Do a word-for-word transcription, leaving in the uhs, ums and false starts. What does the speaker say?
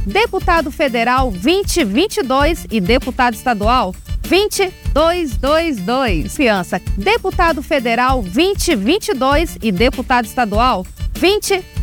deputado federal vinte vinte e dois e deputado estadual vinte duzentos e vinte e dois. Fiança, deputado federal vinte vinte e dois e deputado estadual vinte